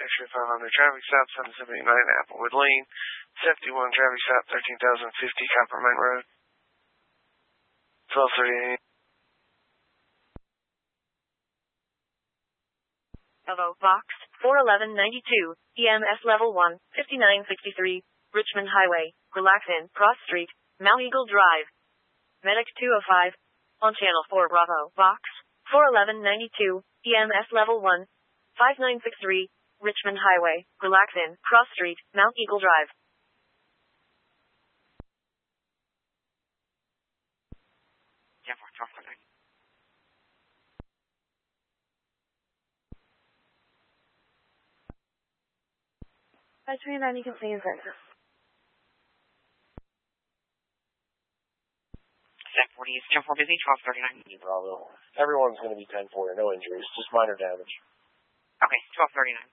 Extra 500, traffic stop, 779 Applewood Lane, 71, traffic stop, 13,050 Coppermine Road, 12:38. Bravo, Box, 41192, EMS Level 1, 5963, Richmond Highway, Relaxin, Cross Street, Mount Eagle Drive. Medic 205, on Channel 4 Bravo, Box, 41192, EMS Level 1, 5963, Richmond Highway, Relaxin, Cross Street, Mount Eagle Drive. Yeah, 12:39. By 29, you can see in center. 10:40 is 10-4 busy, 12:39. Bravo. Everyone's going to be 10-4, no injuries, just minor damage. Okay, 12:39.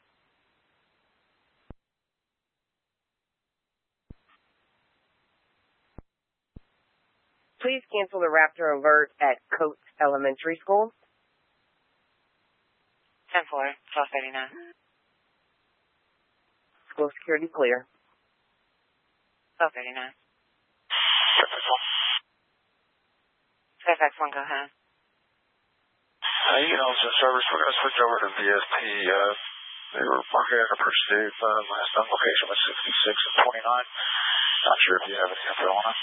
Please cancel the Raptor alert at Coates Elementary School. 10-4, 12:39. School security clear. 12:39. Fairfax 1, go ahead. You know, since service, we're going to switch over to VSP. They were marking at a purchase date. Last time location was 66 and 29. Not sure if you have any info on it.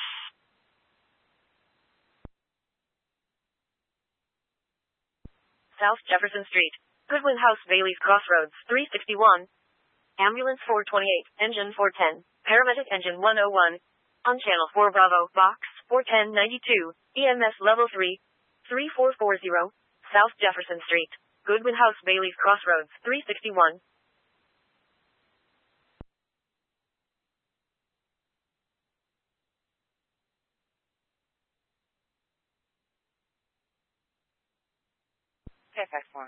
South Jefferson Street, Goodwin House, Bailey's Crossroads, 361. Ambulance 428, engine 410, paramedic engine 101. On Channel 4 Bravo, Box, 41092, EMS Level 3, 3440, South Jefferson Street, Goodwin House, Bailey's Crossroads, 361. Fairfax 1.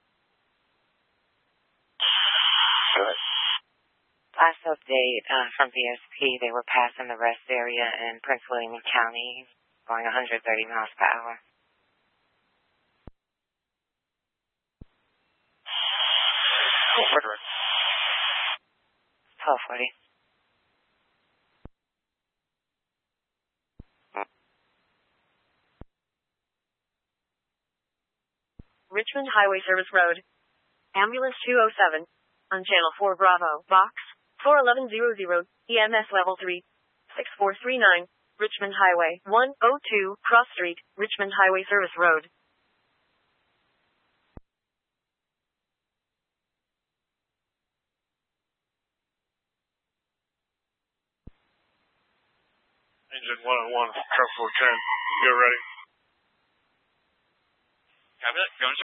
Good. Last update from VSP, they were passing the rest area in Prince William County, going 130 miles per hour. Frederick. 12:40. Richmond Highway Service Road. Ambulance 207. On Channel 4 Bravo, Box, 41100, EMS Level 3, 6439, Richmond Highway, 102, Cross Street, Richmond Highway Service Road. Engine 101, truck 410. You're ready. Cabinet, going